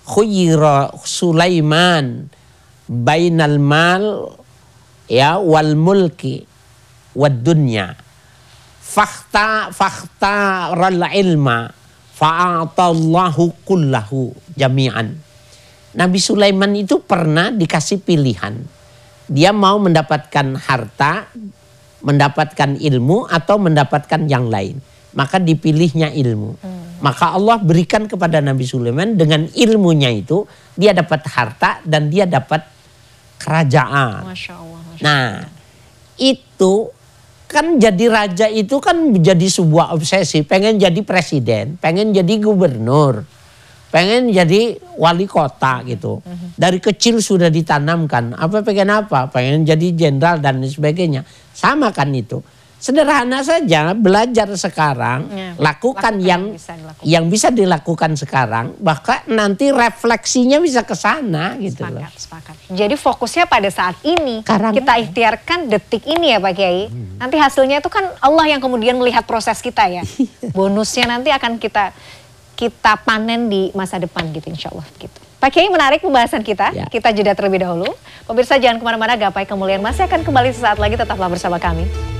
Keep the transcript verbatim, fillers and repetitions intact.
khuyira Sulaiman bainal mal ya wal mulki wad dunya fakhta fakhta ral ilma fa'atallahu kullahu jami'an. Nabi Sulaiman itu pernah dikasih pilihan. Dia mau mendapatkan harta, mendapatkan ilmu atau mendapatkan yang lain. Maka dipilihnya ilmu. Hmm. Maka Allah berikan kepada Nabi Sulaiman dengan ilmunya itu dia dapat harta dan dia dapat kerajaan. Masya Allah, Masya Allah. Nah, itu kan jadi raja itu kan jadi sebuah obsesi. Pengen jadi presiden, pengen jadi gubernur, pengen jadi wali kota gitu. Dari kecil sudah ditanamkan. Apa pengen apa? Pengen jadi jenderal dan sebagainya. Sama kan itu. Sederhana saja, belajar sekarang, ya, lakukan, lakukan yang bisa yang bisa dilakukan sekarang, bahkan nanti refleksinya bisa ke sana gitu sepakat, loh. Sepakat. Jadi fokusnya pada saat ini, sekarang kita ikhtiarkan detik ini ya Pak Kiai. Hmm. Nanti hasilnya itu kan Allah yang kemudian melihat proses kita ya. Bonusnya nanti akan kita kita panen di masa depan gitu insya Allah gitu. Pak Kiai, menarik pembahasan kita, ya. Kita jeda terlebih dahulu. Pemirsa jangan kemana-mana, gapai kemuliaan masih akan kembali sesaat lagi, tetaplah bersama kami.